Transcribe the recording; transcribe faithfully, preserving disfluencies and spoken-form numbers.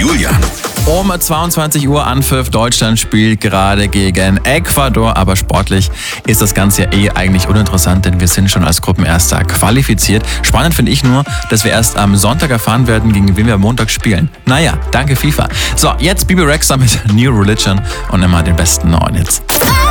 Julian. Um zweiundzwanzig Uhr Anpfiff, Deutschland spielt gerade gegen Ecuador, aber sportlich ist das Ganze ja eh eigentlich uninteressant, denn wir sind schon als Gruppenerster qualifiziert. Spannend finde ich nur, dass wir erst am Sonntag erfahren werden, gegen wen wir am Montag spielen. Naja, danke FIFA. So, jetzt Bebe Rexha mit New Religion und immer den besten neuen Hits.